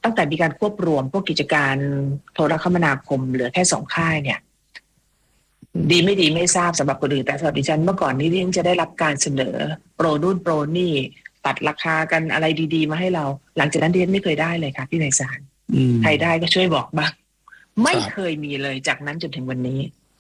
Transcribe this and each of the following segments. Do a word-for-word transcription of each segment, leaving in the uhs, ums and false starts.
ตั้งแต่มีการควบรวมพวกกิจการโทรคมนาคมเหลือแค่สองค่ายเนี่ยดีไม่ดีไม่ทราบสำหรับคนอื่นแต่สำหรับดิฉันเมื่อก่อนนี้ดิฉันจะได้รับการเสนอโปรนู่นโปรนี่ตัดราคากันอะไรดีๆมาให้เราหลังจากนั้นดิฉันไม่เคยได้เลยค่ะพี่ไพศาลใครได้ก็ช่วยบอกบ้างไม่เคยมีเลยจากนั้นจนถึงวันนี้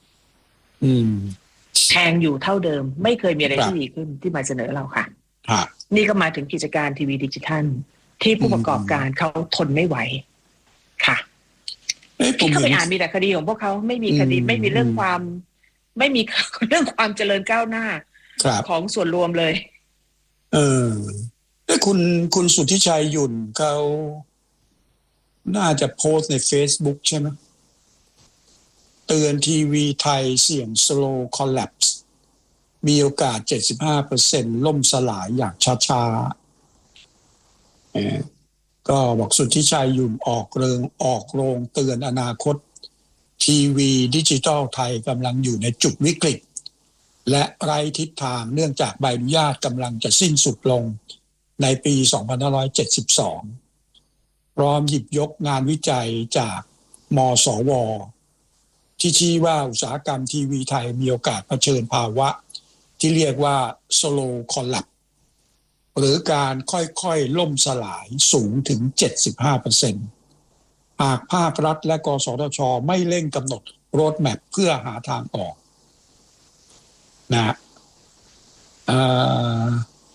แพงอยู่เท่าเดิมไม่เคยมีอะไรที่ดีขึ้นที่มาเสนอเราค่ะนี่ก็มาถึงกิจการทีวีดิจิทัลที่ผู้ประกอบการเขาทนไม่ไหวค่ะที่เข้าไปอ่านมีแต่คดีของพวกเขาไม่มีคดีไม่มีเรื่องความไม่มีเรื่องความเจริญก้าวหน้าของส่วนรวมเลยเออแล้วคุณคุณสุทธิชัยหยุ่นเขาน่าจะโพสต์ใน Facebook ใช่ไหมเตือนทีวีไทยเสี่ยง slow collapse มีโอกาส เจ็ดสิบห้าเปอร์เซ็นต์ ล่มสลายอย่างช้าๆเออก็บอกสุทธิชัยหยุ่นออกเริงออกโรงเตือนอนาคตทีวีดิจิทัลไทยกำลังอยู่ในจุดวิกฤตและไร้ทิศทางเนื่องจากใบอนุญาตกำลังจะสิ้นสุดลงในปี สองพันห้าร้อยเจ็ดสิบสอง พร้อมหยิบยกงานวิจัยจากมสวที่ชี้ว่าอุตสาหกรรมทีวีไทยมีโอกาสเผชิญภาวะที่เรียกว่า slow collapse หรือการค่อยๆล่มสลายสูงถึง เจ็ดสิบห้าเปอร์เซ็นต์ หากภาครัฐและกสทช.ไม่เร่งกำหนดโรดแมปเพื่อหาทางออกนะเอ่อ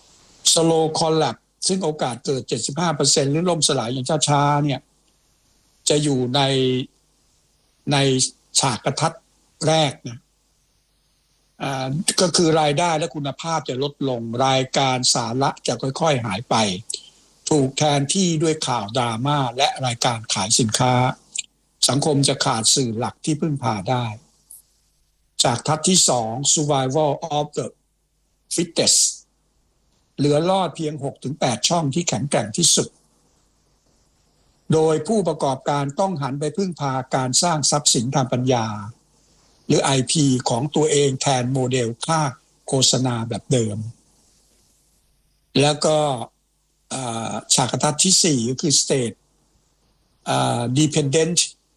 slow collapse ซึ่งโอกาสเกิด เจ็ดสิบห้าเปอร์เซ็นต์ หรือล่มสลายอย่างช้าๆเนี่ยจะอยู่ในในฉากกระทัดแรกนะอ่าก็คือรายได้และคุณภาพจะลดลงรายการสาระจะค่อยๆหายไปถูกแทนที่ด้วยข่าวดราม่าและรายการขายสินค้าสังคมจะขาดสื่อหลักที่พึ่งพาได้จากทัศน์ที่สอง Survival of the Fittest เหลือรอดเพียง หกถึงแปด ช่องที่แข็งแกร่งที่สุดโดยผู้ประกอบการต้องหันไปพึ่งพาการสร้างทรัพย์สินทางปัญญาหรือ ไอ พี ของตัวเองแทนโมเดลค่าโฆษณาแบบเดิมแล้วก็ฉากทัศน์ที่สี่ก็คือ State Dependent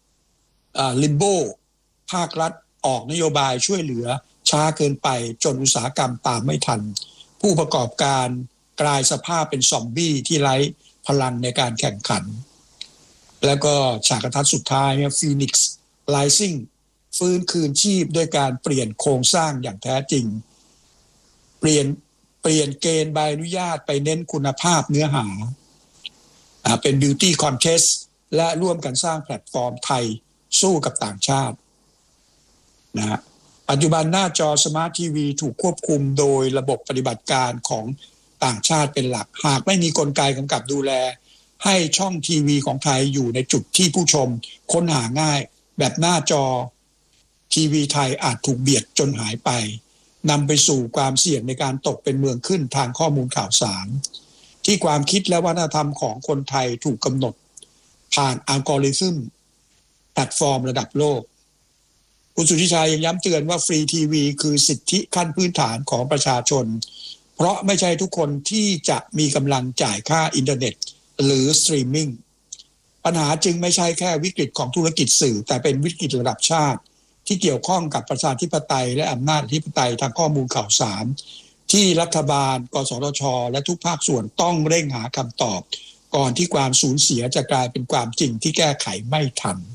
Limbo ภาครัฐออกนโยบายช่วยเหลือช้าเกินไปจนอุตสาหกรรมตามไม่ทันผู้ประกอบการกลายสภาพเป็นซอมบี้ที่ไร้พลังในการแข่งขันแล้วก็ฉากทัศน์สุดท้ายเนี่ย Phoenix Rising ฟื้นคืนชีพด้วยการเปลี่ยนโครงสร้างอย่างแท้จริงเปลี่ยนเปลี่ยนเกณฑ์ใบอนุญาตไปเน้นคุณภาพเนื้อหาอ่าเป็น Beauty Contest และร่วมกันสร้างแพลตฟอร์มไทยสู้กับต่างชาตินะปัจจุบันหน้าจอสมาร์ททีวีถูกควบคุมโดยระบบปฏิบัติการของต่างชาติเป็นหลักหากไม่มีกลไกกำกับดูแลให้ช่องทีวีของไทยอยู่ในจุดที่ผู้ชมค้นหาง่ายแบบหน้าจอทีวีไทยอาจถูกเบียดจนหายไปนำไปสู่ความเสี่ยงในการตกเป็นเมืองขึ้นทางข้อมูลข่าวสารที่ความคิดและวัฒนธรรมของคนไทยถูกกำหนดผ่านอัลกอริทึมแพลตฟอร์มระดับโลกคุณสุทธิชัยยังย้ำเตือนว่าฟรีทีวีคือสิทธิขั้นพื้นฐานของประชาชนเพราะไม่ใช่ทุกคนที่จะมีกำลังจ่ายค่าอินเทอร์เน็ตหรือสตรีมมิ่งปัญหาจึงไม่ใช่แค่วิกฤตของธุรกิจสื่อแต่เป็นวิกฤตระดับชาติที่เกี่ยวข้องกับประชาธิปไตยและอำนาจอธิปไตยทางข้อมูลข่าวสารที่รัฐบาลกสทช.และทุกภาคส่วนต้องเร่งหาคำตอบก่อนที่ความสูญเสียจะกลายเป็นความจริงที่แก้ไขไม่ทัน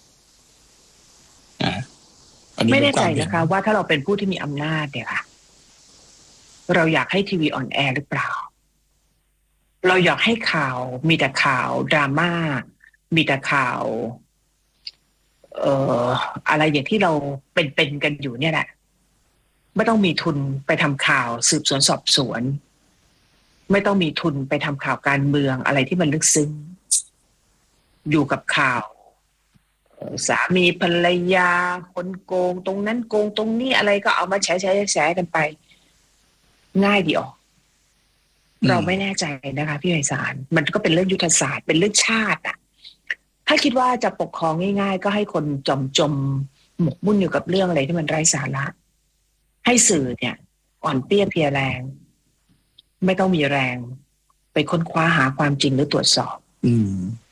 ไม่แน่ใจนะคะว่าถ้าเราเป็นผู้ที่มีอำนาจเนี่ยค่ะเราอยากให้ทีวีออนแอร์หรือเปล่าเราอยากให้ข่าวมีแต่ข่าวดราม่ามีแต่ข่าวเอ่ออะไรอย่างที่เราเป็นๆกันอยู่เนี่ยแหละไม่ต้องมีทุนไปทำข่าวสืบสวนสอบสวนไม่ต้องมีทุนไปทำข่าวการเมืองอะไรที่มันลึกซึ้งอยู่กับข่าวสามีภรรยาคนโกงตรงนั้นโกงตรงนี้อะไรก็เอามาแฉแฉแฉกันไปง่ายเดียวเราไม่แน่ใจนะคะพี่ไพศาลมันก็เป็นเรื่องยุทธศาสตร์เป็นเรื่องชาติอ่ะถ้าคิดว่าจะปกครองง่ายๆก็ให้คนจมจมหมกมุ่นอยู่กับเรื่องอะไรที่มันไร้สาระให้สื่อเนี่ยอ่อนเปี้ยเพลียแรงไม่ต้องมีแรงไปค้นคว้าหาความจริงหรือตรวจสอบ